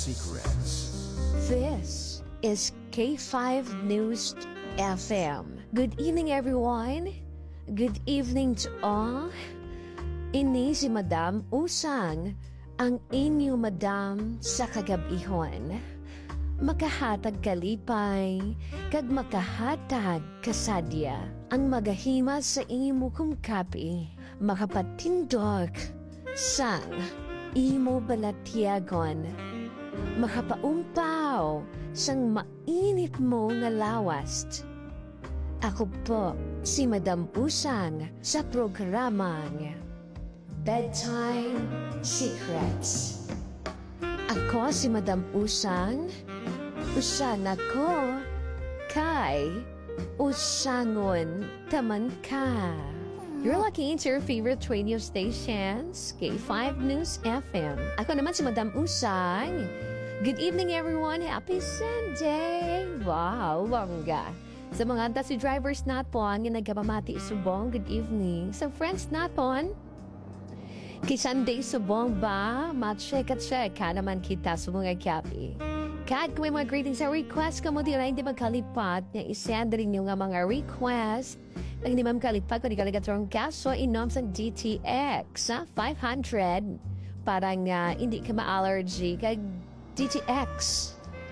secrets. This is K5 News FM. Good evening, everyone. Good evening to all. Ini si Madam Usang, ang inyo Madam sa kagabihon. Makahatag kalipay, kag makahatag kasadya. Ang magahima sa imo kong kapi, makapatindog sang imo balatyagon. Makapaumpaw sang mainit mo nga lawast. Ako po si Madam Usang sa programang Bedtime Secrets. Ako si Madam Usang. Usang ako kay Usangon taman ka. You're lucky into your favorite radio stations, K5 News FM. Ako naman si Madam Usang. Good evening, everyone. Happy Sunday. Wow, bongga. Sa mga taxi drivers natin, yung nagkapamati subong, good evening. Sa friends natin, kay Sunday subong ba, ma-check at check ka naman kita sa mga kapi. Kahit kung may mga greetings sa request ka mo, di na hindi magkalipat, niya isend rin yung mga request. Ang hindi magkalipat, kung di ka nagaturong kaso, inom sa DTX, 500. Parang hindi ka ma-allergy, kag DTX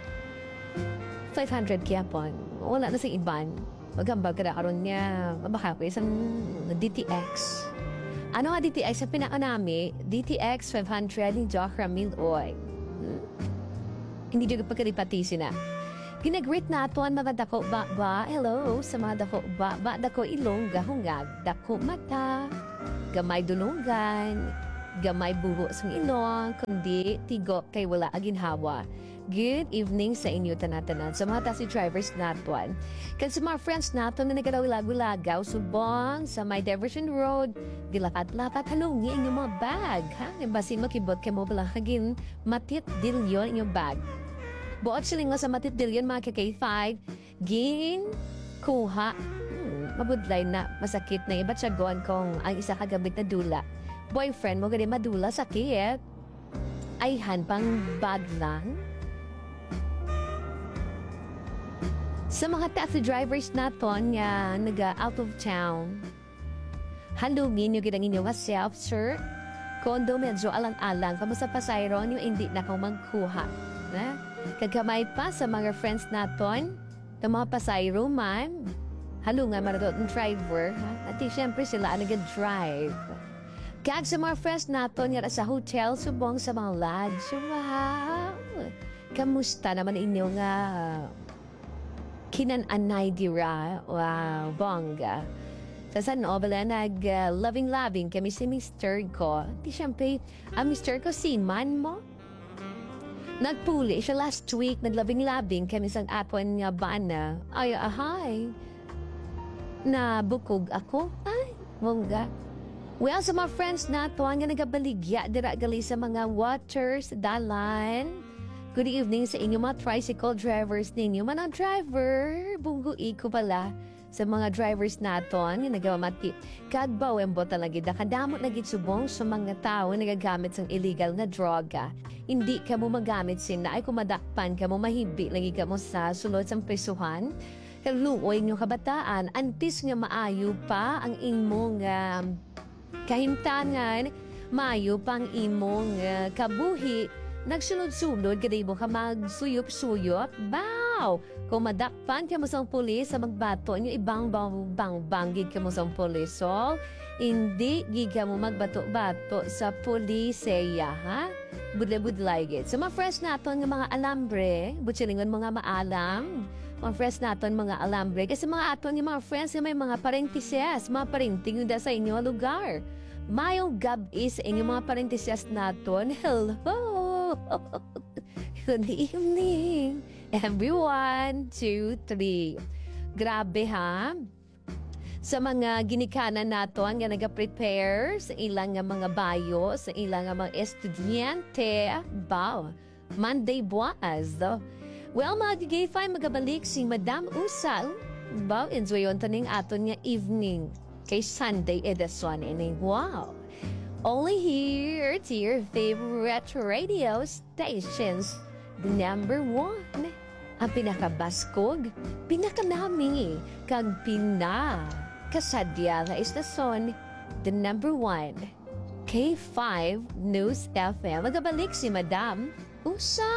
500 kaya po. Wala na sa iban. Magambag ka na karoon niya. Mabaka ko isang DTX. Ano nga DTX? Sa pinakanami, DTX 500 ni Doc Ramil Oy. Hindi dito pagkaripatisi na. Ginagreet na ito ang mga dako ba? Hello sa mga dako ba? Dako ilong gahungag. Dako mata. Gamay dunungan. Gamay buho sa ilong, kundi tigo kay wala aginhawa. Good evening sa inyo tanatanan. Sa mga taxi drivers natin. Kasi sa mga friends natin na nagkaraw-lagaw, subong sa may diversion road, dilapat-lapat, halungi inyong mga bag. Ha? Basin makibot kay mo pala hagin matit dilyon inyong bag. Buot siling nga sa matit dilyon mga K5, gin, kuha, mabudlay na, masakit na iba't siyagon kong ang isa kagabit na dula. Boyfriend mo gani madula sakit. Ayhan pang bad lang. Sa mga taxi drivers naton nga naga out of town, halungin nyo ginang inyo nga self, sir. Kondo medyo alang-alang kamo sa pasayron yung hindi na kong magkuha. Kagamay pa sa mga friends naton, ng mga pasayro man, halungan maradot ng driver. At siyempre sila ang nag-drive. Kag sa mga friends natin nga sa hotel, subong sa mga lodge. Wow! Kamusta naman inyo nga kinananay dira? Wow, bongga. Sa San Obala, nag-loving-loving kami si Mr. ko. Di siyempre, ang Mr. ko, man mo? Nagpuli siya last week, nag-loving-loving kami sa aton nga bana. Ay, ahay. Nabukog ako. Ay, bongga. Well, sa mga friends na to, nga nagabaligya, dira gali sa mga waters, dalan. Good evening sa inyo mga tricycle drivers ninyo. Mga driver, bungguig ko pala sa mga drivers naton, nga nagawamati. Kagbaw, embo talaga, kadamot na gitsubong sa mga tao nagagamit ng illegal na droga. Hindi ka mo magamit sin na ay kumadakpan ka mo mahibi, lagi ka mo sa sulod sa prisuhan. Kaluoy nyo kabataan, antis nga maayo pa ang imong kahimtangan, mayo pang imong kabuhi, nagsunod-sunod, kaday mo ka magsuyop-suyop, baw! Kung madakpan ka mo sa pulis, sa magbato, nyo ibang bang-bang-banggig ka mo sa pulis. So, hindi giga mo magbato-bato sa puliseya, ha? Budle-budlay git. So, mga friends natin ng mga alambre, butsilingon mga maalam, mga friends natin mga alambre, kasi mga aton yung mga friends yung may mga parentises, mga parenting yung sa inyo lugar. Mayong gabi sa inyong mga parentises natin. Hello! Good evening, everyone. 2, 3. Grabe ha? Sa mga ginikanan naton nga nag-prepare sa ilang nga mga bayo, sa ilang nga mga estudyante, baw, Monday buwas. Well, mga gigay-fine, magabalik si Madam Usal. Baw, enjoy yun taning aton nga evening kay Sunday edison. And wow! Only here to your favorite radio stations, The number 1. Ang pinakabaskog, pinakanami, kag pinakasadya na istasyon. The number 1. K5 News FM. Magabalik si Madam Usa.